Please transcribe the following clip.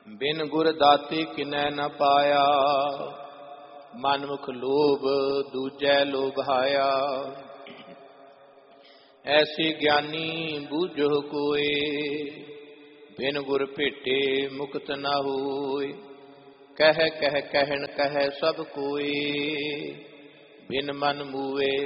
ਬਿਨ ਗੁਰ ਦਾਤੇ ਕਿਨੈ ਨ ਪਾਇਆ, ਮਨਮੁਖ ਲੋਭ ਦੂਜੈ ਲੋਭਾਇਆ। ਐਸੀ ਗਿਆਨੀ ਬੂਝੋ ਕੋਏ, ਬਿਨ ਗੁਰ ਭੇਟੇ ਮੁਕਤ ਨ ਹੋਏ। ਕਹਿ ਕਹਿ ਕਹਿਣ ਕਹਿ ਸਭ ਕੋਏ, ਬਿਨ ਮਨ ਮੂਏ